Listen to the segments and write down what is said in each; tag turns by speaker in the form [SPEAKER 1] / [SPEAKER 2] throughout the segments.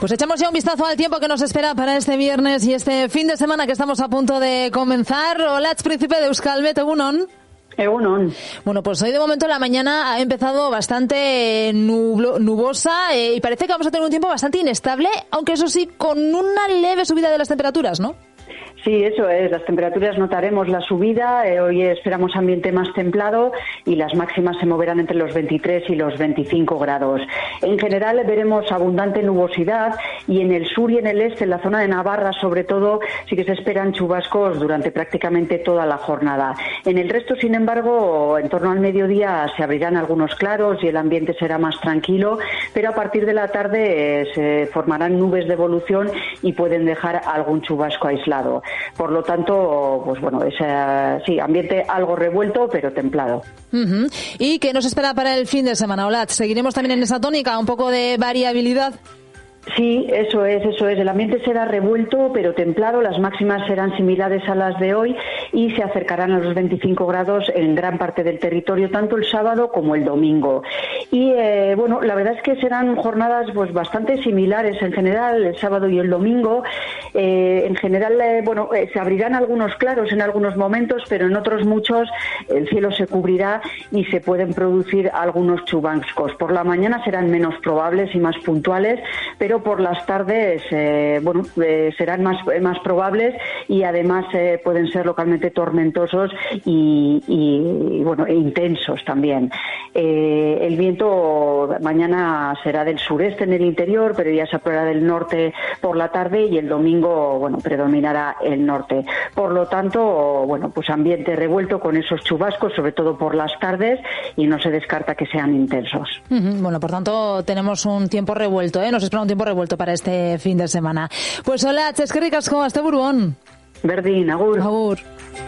[SPEAKER 1] Pues echamos ya un vistazo al tiempo que nos espera para este viernes y este fin de semana que estamos a punto de comenzar. Olatz, príncipe de Euskalmet, egunon.
[SPEAKER 2] Egunon.
[SPEAKER 1] Bueno, pues hoy de momento la mañana ha empezado bastante nubosa y parece que vamos a tener un tiempo bastante inestable, aunque eso sí, con una leve subida de las temperaturas, ¿no?
[SPEAKER 2] Sí, eso es. Las temperaturas notaremos la subida. Hoy esperamos ambiente más templado y las máximas se moverán entre los 23 y los 25 grados. En general veremos abundante nubosidad y en el sur y en el este, en la zona de Navarra sobre todo, sí que se esperan chubascos durante prácticamente toda la jornada. En el resto, sin embargo, en torno al mediodía se abrirán algunos claros y el ambiente será más tranquilo, pero a partir de la tarde se formarán nubes de evolución y pueden dejar algún chubasco aislado. Por lo tanto, pues bueno, sí, ambiente algo revuelto, pero templado.
[SPEAKER 1] Uh-huh. ¿Y qué nos espera para el fin de semana, Olatz? ¿Seguiremos también en esa tónica, un poco de variabilidad?
[SPEAKER 2] Sí, eso es. El ambiente será revuelto, pero templado. Las máximas serán similares a las de hoy y se acercarán a los 25 grados en gran parte del territorio, tanto el sábado como el domingo. Y bueno, la verdad es que serán jornadas pues bastante similares en general, el sábado y el domingo. En general, se abrirán algunos claros en algunos momentos, pero en otros muchos el cielo se cubrirá y se pueden producir algunos chubascos. Por la mañana serán menos probables y más puntuales, pero por las tardes serán más probables y además pueden ser localmente tormentosos e intensos también. El viento mañana será del sureste en el interior, pero ya se apoderará del norte por la tarde y el domingo predominará el norte. Por lo tanto, pues ambiente revuelto con esos chubascos, sobre todo por las tardes, y no se descarta que sean intensos.
[SPEAKER 1] Bueno, por tanto, tenemos un tiempo revuelto, ¿eh? Nos espera un tiempo revuelto para este fin de semana. Pues Olatz, eskerrik asko, asteburu on.
[SPEAKER 2] Berdin, agur.
[SPEAKER 1] Agur.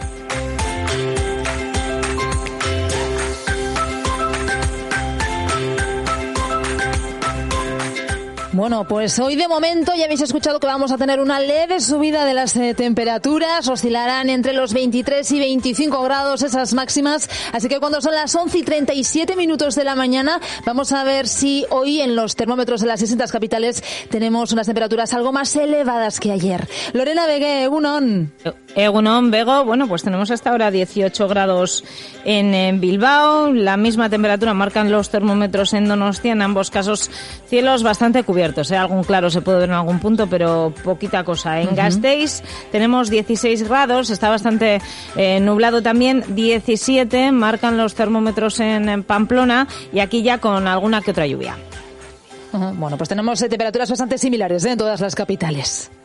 [SPEAKER 1] Bueno, pues hoy de momento ya habéis escuchado que vamos a tener una leve subida de las temperaturas, oscilarán entre los 23 y 25 grados esas máximas, así que cuando son las 11:37 de la mañana vamos a ver si hoy en los termómetros de las distintas capitales tenemos unas temperaturas algo más elevadas que ayer. Lorena Begué, egunon.
[SPEAKER 3] Egunon, Bego, bueno, pues tenemos hasta ahora 18 grados en Bilbao, la misma temperatura marcan los termómetros en Donostia, en ambos casos cielos bastante cubiertos. Algún claro se puede ver en algún punto, pero poquita cosa. En Gasteiz tenemos 16 grados, está bastante nublado también, 17 marcan los termómetros en Pamplona y aquí ya con alguna que otra lluvia.
[SPEAKER 1] Bueno, pues tenemos temperaturas bastante similares en todas las capitales.